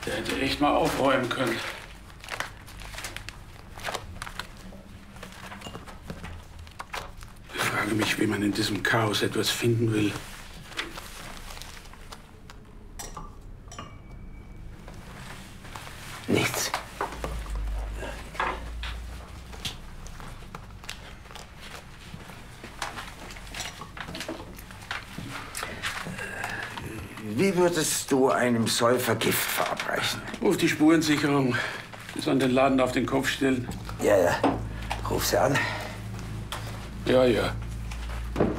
Der hätte echt mal aufräumen können. Ich frage mich, wie man in diesem Chaos etwas finden will. Nichts. Wie würdest du einem Säufer Gift verabreichen? Ruf die Spurensicherung. Die sollen den Laden auf den Kopf stellen. Ja, ja. Ruf sie an. Ja, ja.